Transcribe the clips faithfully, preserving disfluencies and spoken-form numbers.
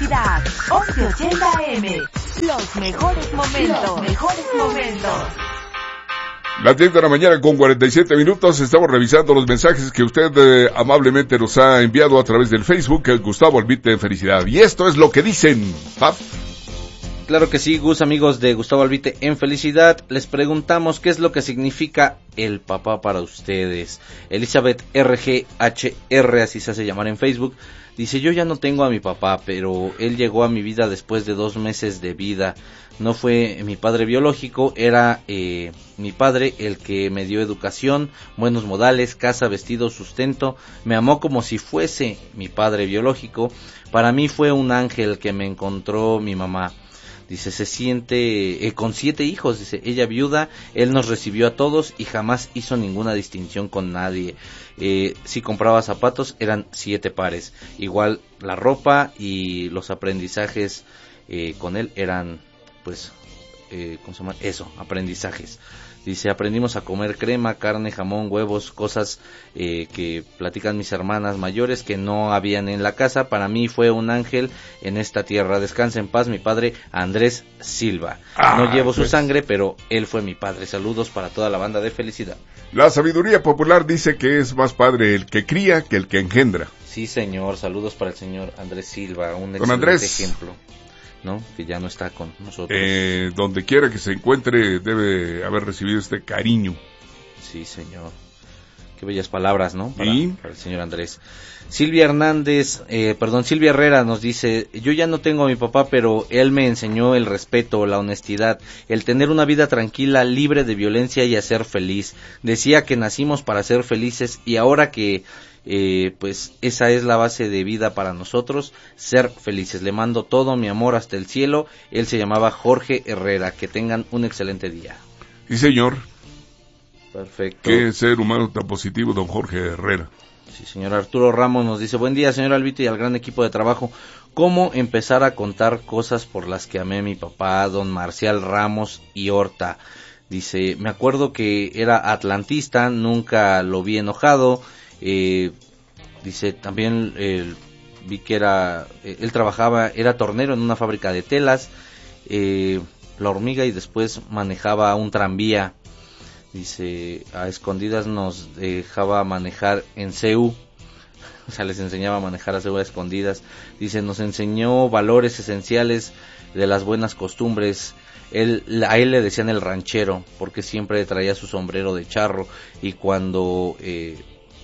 Felicidad, once ochenta A M. Los mejores momentos. Los mejores momentos. Las diez de la mañana con cuarenta y siete minutos, estamos revisando los mensajes que usted eh, amablemente nos ha enviado a través del Facebook, el Gustavo Albite de Felicidad. Y esto es lo que dicen, Pap. Claro que sí, Gus, amigos de Gustavo Albite en Felicidad, les preguntamos qué es lo que significa el papá para ustedes. Elizabeth R G H R, así se hace llamar en Facebook, dice: yo ya no tengo a mi papá, pero él llegó a mi vida después de dos meses de vida. No fue mi padre biológico, era eh, mi padre el que me dio educación, buenos modales, casa, vestido, sustento. Me amó como si fuese mi padre biológico. Para mí fue un ángel que me encontró mi mamá. Dice, se siente eh, con siete hijos, dice, ella viuda, él nos recibió a todos y jamás hizo ninguna distinción con nadie. Eh, si compraba zapatos eran siete pares, igual la ropa y los aprendizajes eh, con él eran, pues, eh, ¿cómo se llama? Eso, aprendizajes. Dice, aprendimos a comer crema, carne, jamón, huevos, cosas eh, que platican mis hermanas mayores que no habían en la casa. Para mí fue un ángel en esta tierra. Descansa en paz mi padre Andrés Silva. Ah, no llevo pues su sangre, pero él fue mi padre. Saludos para toda la banda de Felicidad. La sabiduría popular dice que es más padre el que cría que el que engendra. Sí, señor. Saludos para el señor Andrés Silva. Un Don excelente Andrés. ejemplo, ¿no? Que ya no está con nosotros. Eh, donde quiera que se encuentre debe haber recibido este cariño. Sí, señor. Qué bellas palabras, ¿no? Para, ¿Sí? para el señor Andrés. Silvia Hernández, eh, perdón, Silvia Herrera nos dice, yo ya no tengo a mi papá, pero él me enseñó el respeto, la honestidad, el tener una vida tranquila, libre de violencia y a ser feliz. Decía que nacimos para ser felices y ahora que Eh, pues esa es la base de vida para nosotros, ser felices. Le mando todo mi amor hasta el cielo. Él se llamaba Jorge Herrera. Que tengan un excelente día. Sí, señor. Perfecto. Qué ser humano tan positivo, don Jorge Herrera. Sí, señor Arturo Ramos nos dice, buen día, señor Albite, y al gran equipo de trabajo. ¿Cómo empezar a contar cosas por las que amé a mi papá, don Marcial Ramos y Horta? Dice, me acuerdo que era atlantista, nunca lo vi enojado. Eh, dice también eh, vi que era eh, él trabajaba, era tornero en una fábrica de telas, eh, la hormiga, y después manejaba un tranvía. Dice, a escondidas nos dejaba manejar en C U, o sea, les enseñaba a manejar a C U a escondidas. Dice, nos enseñó valores esenciales de las buenas costumbres. Él, a él le decían el ranchero porque siempre traía su sombrero de charro, y cuando eh,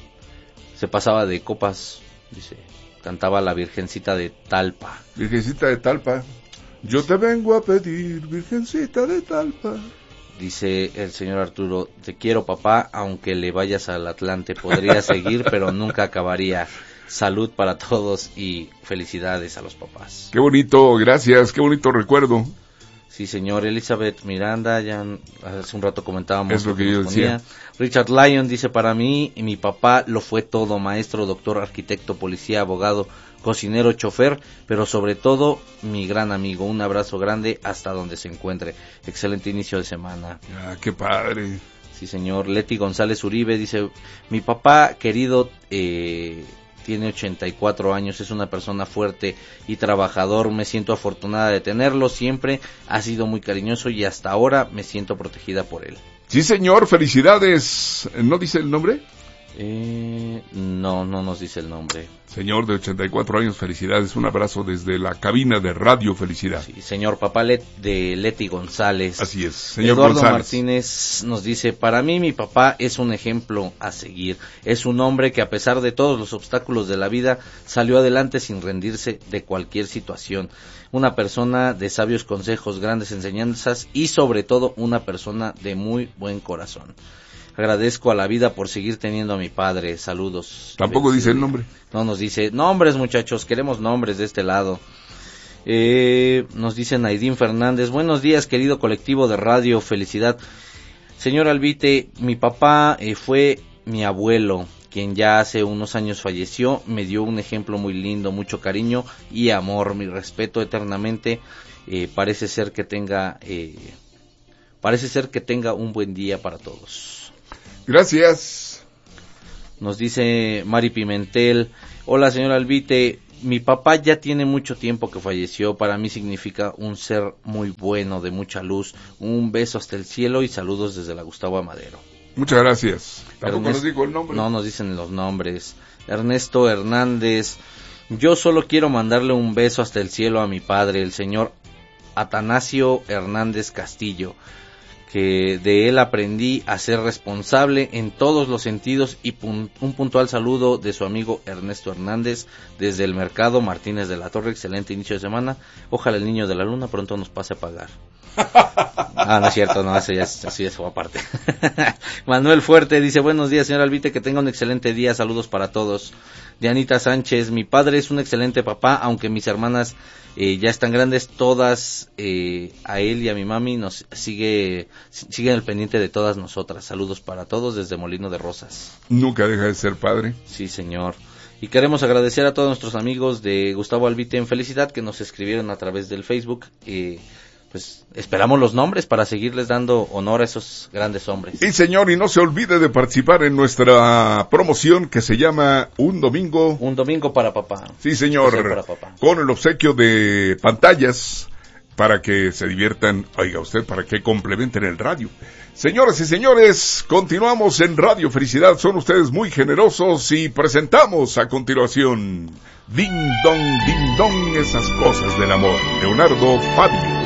se pasaba de copas, dice, cantaba la Virgencita de Talpa. Virgencita de Talpa, yo te vengo a pedir, Virgencita de Talpa. Dice el señor Arturo, te quiero papá, aunque le vayas al Atlante, podría seguir, pero nunca acabaría. Salud para todos y felicidades a los papás. Qué bonito, gracias, qué bonito recuerdo. Sí, señor. Elizabeth Miranda, ya hace un rato comentábamos. Es lo que yo decía. Richard Lyon dice, para mí, mi papá lo fue todo, maestro, doctor, arquitecto, policía, abogado, cocinero, chofer, pero sobre todo, mi gran amigo. Un abrazo grande hasta donde se encuentre. Excelente inicio de semana. Ah, qué padre. Sí, señor. Leti González Uribe dice, mi papá querido, eh... tiene ochenta y cuatro años, es una persona fuerte y trabajador, me siento afortunada de tenerlo, siempre ha sido muy cariñoso y hasta ahora me siento protegida por él. Sí, señor, felicidades. ¿No dice el nombre? Eh, no, no nos dice el nombre. Señor de ochenta y cuatro años, felicidades, un abrazo desde la cabina de Radio Felicidad. Sí, señor papá Let, de Leti González. Así es, señor Eduardo González. Martínez nos dice, para mí mi papá es un ejemplo a seguir, es un hombre que a pesar de todos los obstáculos de la vida, salió adelante sin rendirse de cualquier situación, una persona de sabios consejos, grandes enseñanzas y sobre todo una persona de muy buen corazón. Agradezco a la vida por seguir teniendo a mi padre. Saludos. Tampoco dice el nombre. No nos dice nombres, muchachos. Queremos nombres de este lado. Eh, nos dice Naidín Fernández. Buenos días, querido colectivo de Radio Felicidad. Señor Albite, mi papá eh, fue mi abuelo, quien ya hace unos años falleció. Me dio un ejemplo muy lindo, mucho cariño y amor. Mi respeto eternamente. Eh, parece ser que tenga, eh, parece ser que tenga un buen día para todos. Gracias. Nos dice Mari Pimentel, hola señor Albite, mi papá ya tiene mucho tiempo que falleció, para mí significa un ser muy bueno, de mucha luz. Un beso hasta el cielo y saludos desde la Gustavo Amadero. Muchas gracias. ¿Tampoco Ernest- nos dijo el nombre? No nos dicen los nombres. Ernesto Hernández, yo solo quiero mandarle un beso hasta el cielo a mi padre, el señor Atanasio Hernández Castillo, que de él aprendí a ser responsable en todos los sentidos, y pun- un puntual saludo de su amigo Ernesto Hernández desde el mercado Martínez de la Torre. Excelente inicio de semana, ojalá el niño de la luna pronto nos pase a pagar. Ah, no es cierto, no, eso ya es, así es aparte. Manuel Fuerte dice, buenos días señor Albite, que tenga un excelente día, saludos para todos. Dianita Sánchez, mi padre es un excelente papá, aunque mis hermanas eh, ya están grandes, todas eh, a él y a mi mami nos sigue siguen el pendiente de todas nosotras. Saludos para todos desde Molino de Rosas. Nunca deja de ser padre. Sí, señor. Y queremos agradecer a todos nuestros amigos de Gustavo Albite en Felicidad que nos escribieron a través del Facebook. Eh, pues esperamos los nombres para seguirles dando honor a esos grandes hombres. Y señor, y no se olvide de participar en nuestra promoción que se llama Un Domingo. Un domingo para papá. Sí, señor, Especial para papá. con el obsequio de pantallas para que se diviertan, oiga usted, para que complementen el radio. Señoras y señores, continuamos en Radio Felicidad, son ustedes muy generosos y presentamos a continuación Ding Dong, Ding Dong, esas cosas del amor, Leonardo Fabio.